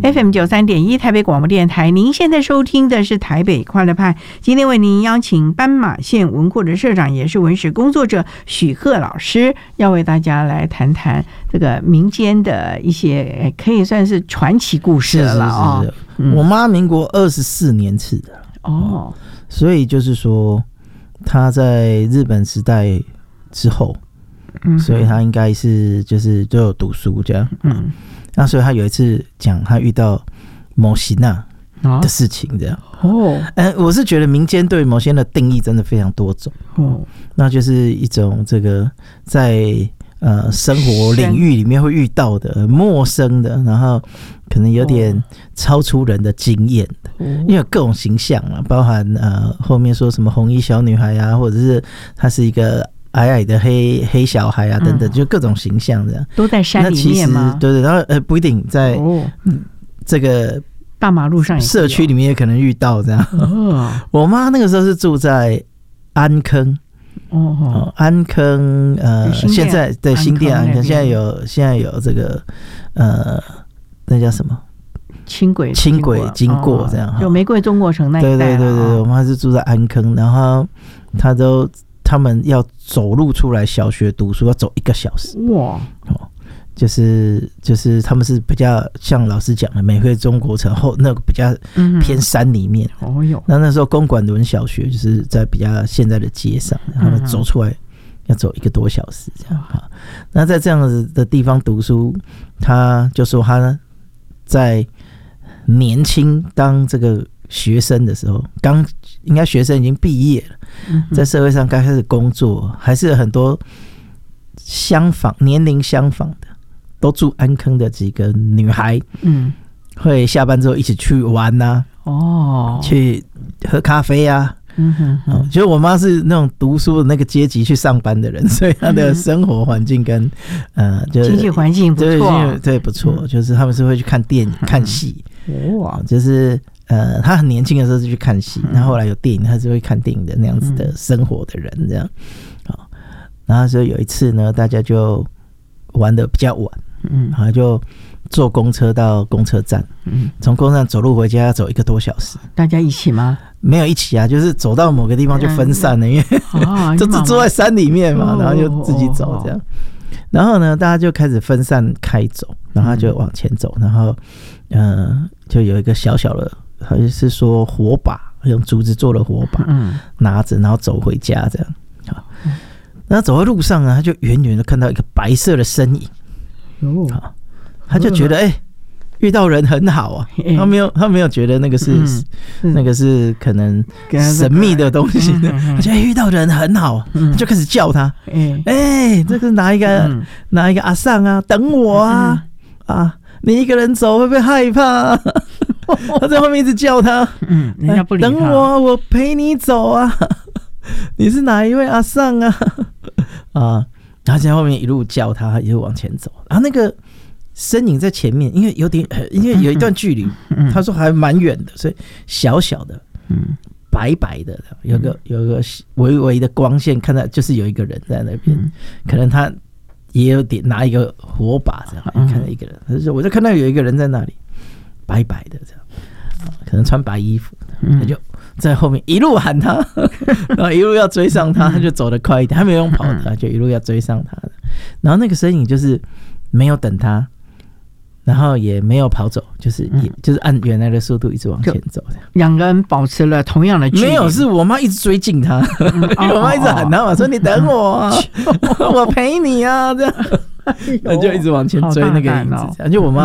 FM93.1 台北广播电台，您现在收听的是台北快乐派。今天为您邀请斑马线文库的社长，也是文史工作者许鹤老师，要为大家来谈谈这个民间的一些可以算是传奇故事了啊。 我妈民国24年次的哦，所以就是说她在日本时代之后，所以她应该是就是都有读书这样。那所以他有一次讲他遇到某型的事情这样我是觉得民间对某些人的定义真的非常多种那就是一种这个在生活领域里面会遇到的陌生的，然后可能有点超出人的经验的因为有各种形象啊，包含后面说什么红衣小女孩啊，或者是他是一个矮矮的黑小孩啊等等，就各种形象这样， 都在山里面吗？ 对，然后不一定在这个大马路上社区里面也可能遇到这样。我妈那个时候是住在安坑安坑现在对新店安坑，现在有这个那叫什么轻轨经过这样， 就玫瑰中国城那一带。 对，我妈是住在安坑，然后他们要走路出来小学读书要走1个小时哇就是他们是比较像老师讲的玫瑰中国城后那个比较偏山里面那时候公馆仑小学就是在比较现在的街上，他们走出来要走1个多小时这样那在这样子的地方读书，他就说他在年轻当这个学生的时候，应该学生已经毕业了，在社会上刚开始工作，还是有很多年龄相仿的，都住安坑的几个女孩，会下班之后一起去玩啊，去喝咖啡啊，就我妈是那种读书的那个阶级去上班的人，所以她的生活环境跟经济环境不错， 对不错，就是他们是会去看电影、看戏，就是他很年轻的时候是去看戏，然后后来有电影，他是会看电影的那样子的生活的人这样。然后所以有一次呢，大家就玩得比较晚，然后就坐公车到公车站，从公车站走路回家要走1个多小时。 大家一起吗？ 没有一起啊，就是走到某个地方就分散了，因为就只住在山里面嘛，然后就自己走这样。然后呢，大家就开始分散开走，然后就往前走，然后就有一个小小的。好像是说火把，用竹子做的火把，拿着，然后走回家这样。然后走在路上呢，他就远远的看到一个白色的身影，他就觉得遇到人很好啊，他没有觉得那个是可能神秘的东西，他觉得遇到人很好，就开始叫他，这个哪一个阿桑啊，等我啊，你一个人走会不会害怕？他在后面一直叫他， 人家不理他， 等我陪你走啊！你是哪一位阿桑啊？然后在后面一路叫他，一路往前走。然后那个身影在前面，因为有一段距离，他说还蛮远的，所以小小的，白白的，有个微微的光线，看到就是有一个人在那边，可能他也有点拿一个火把这样，看到一个人，他就说我就看到有一个人在那里。白白的这样，可能穿白衣服，他就在后面一路喊他，然后一路要追上他，他就走得快一点，他没有用跑的，就一路要追上他的。然后那个身影就是没有等他，然后也没有跑走，就是按原来的速度一直往前走。 两个人保持了同样的距离。 没有，是我妈一直追近他，我妈一直喊他嘛，说你等我啊，我陪你啊，这样，就一直往前追那个影子。就我妈